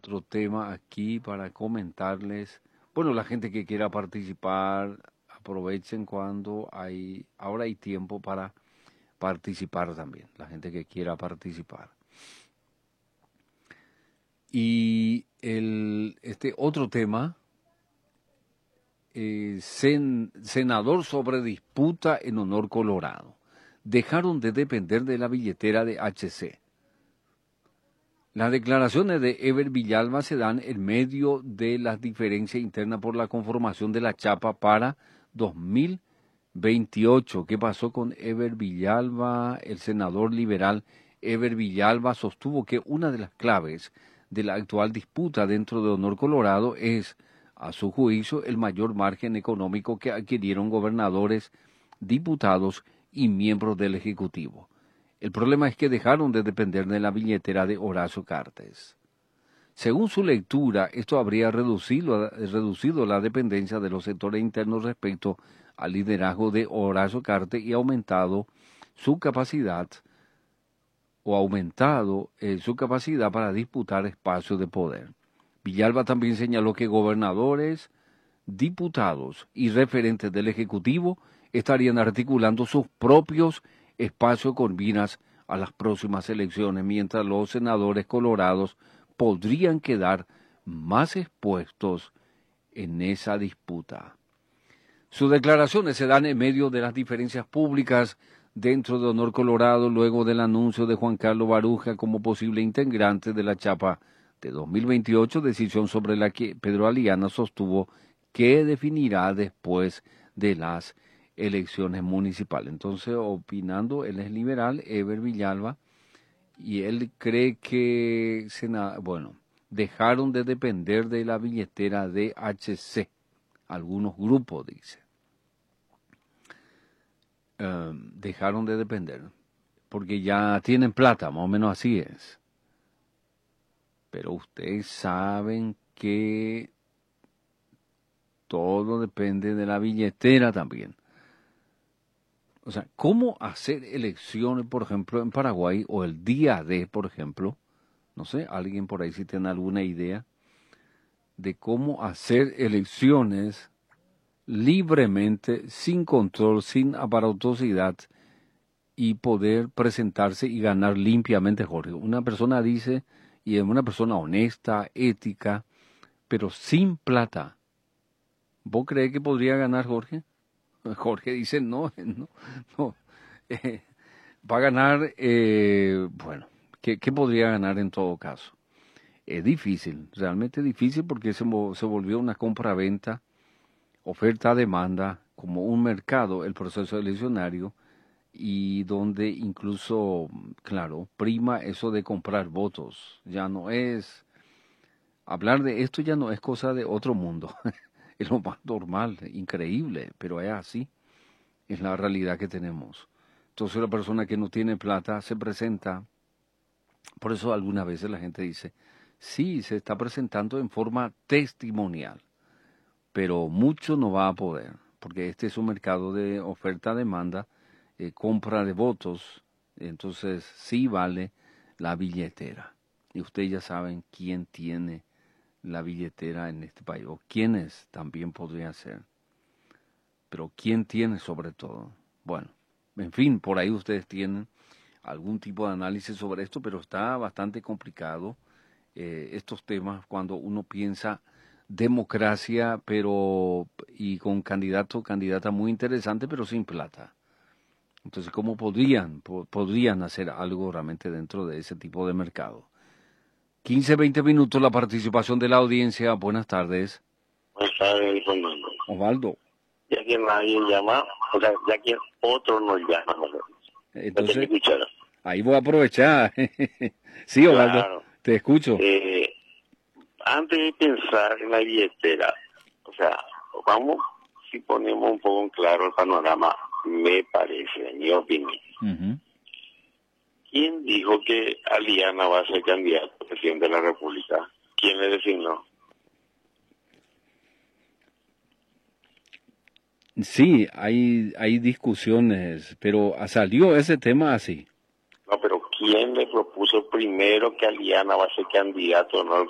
otro tema aquí para comentarles. Bueno, la gente que quiera participar, aprovechen ahora hay tiempo para participar también, la gente que quiera participar. Y este otro tema, senador sobre disputa en Honor Colorado. Dejaron de depender de la billetera de HC. Las declaraciones de Eber Villalba se dan en medio de las diferencias internas por la conformación de la chapa para 2028. ¿Qué pasó con Eber Villalba? El senador liberal Eber Villalba sostuvo que una de las claves de la actual disputa dentro de Honor Colorado es, a su juicio, el mayor margen económico que adquirieron gobernadores, diputados y miembros del Ejecutivo. El problema es que dejaron de depender de la billetera de Horacio Cartes. Según su lectura, esto habría reducido la dependencia de los sectores internos respecto al liderazgo de Horacio Cartes y aumentado su capacidad para disputar espacios de poder. Villalba también señaló que gobernadores, diputados y referentes del Ejecutivo estarían articulando sus propios espacios con miras a las próximas elecciones, mientras los senadores colorados podrían quedar más expuestos en esa disputa. Sus declaraciones se dan en medio de las diferencias públicas dentro de Honor Colorado luego del anuncio de Juan Carlos Baruja como posible integrante de la chapa de 2028, decisión sobre la que Pedro Aliana sostuvo que definirá después de las elecciones municipales. Entonces, opinando, él es liberal, Eber Villalba, y él cree que dejaron de depender de la billetera de HC, algunos grupos, dice. Dejaron de depender, porque ya tienen plata, más o menos así es. Pero ustedes saben que todo depende de la billetera también. O sea, ¿cómo hacer elecciones, por ejemplo, en Paraguay, o el día de, por ejemplo? No sé, alguien por ahí si tiene alguna idea de cómo hacer elecciones libremente, sin control, sin aparatosidad, y poder presentarse y ganar limpiamente, Jorge. Una persona dice, y es una persona honesta, ética, pero sin plata. ¿Vos crees que podría ganar, Jorge? Jorge dice, no. Va a ganar, ¿qué podría ganar en todo caso? Es difícil, realmente difícil, porque se volvió una compra-venta, oferta-demanda, como un mercado, el proceso eleccionario, y donde incluso, claro, prima eso de comprar votos. Ya no es, hablar de esto ya no es cosa de otro mundo. Es lo más normal, increíble, pero es así. Es la realidad que tenemos. Entonces la persona que no tiene plata se presenta. Por eso algunas veces la gente dice, sí, se está presentando en forma testimonial, pero mucho no va a poder, porque este es un mercado de oferta-demanda, compra de votos, entonces sí vale la billetera. Y ustedes ya saben quién tiene la billetera en este país, o quiénes también podrían ser. Pero quién tiene sobre todo. Bueno, en fin, por ahí ustedes tienen algún tipo de análisis sobre esto, pero está bastante complicado estos temas cuando uno piensa democracia, y con candidata muy interesante, pero sin plata. Entonces, ¿cómo podrían hacer algo realmente dentro de ese tipo de mercado? 15, 20 minutos la participación de la audiencia. Buenas tardes. Buenas tardes, Fernando. Osvaldo. Ya que nadie llama, o sea, ya que otro nos llama. Entonces, ahí voy a aprovechar. Sí, Osvaldo, claro. Te escucho. Antes de pensar en la billetera, o sea, vamos, si ponemos un poco en claro el panorama, me parece, en mi opinión. ¿Quién dijo que Aliana va a ser candidato a presidente de la República? ¿Quién le designó? Sí, hay discusiones, pero salió ese tema así. No, pero ¿quién le propuso primero que Aliana va a ser candidato? No